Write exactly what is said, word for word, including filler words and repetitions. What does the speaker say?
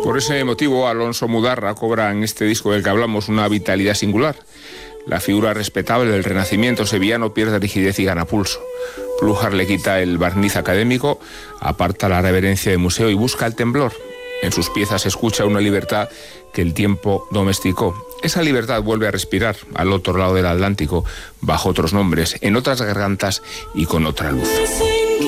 Por ese motivo, Alonso Mudarra cobra en este disco del que hablamos una vitalidad singular. La figura respetable del renacimiento sevillano pierde rigidez y gana pulso. Plújar le quita el barniz académico, aparta la reverencia de museo y busca el temblor. En sus piezas se escucha una libertad que el tiempo domesticó. Esa libertad vuelve a respirar al otro lado del Atlántico, bajo otros nombres, en otras gargantas y con otra luz.